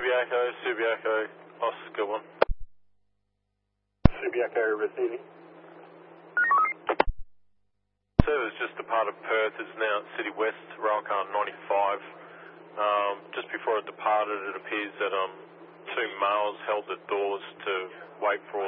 Subiaco, Oscar 1. Subiaco receiving. Service just departed Perth, is now at City West, Railcar 95. Just before it departed, it appears that 2 males held the doors to wait for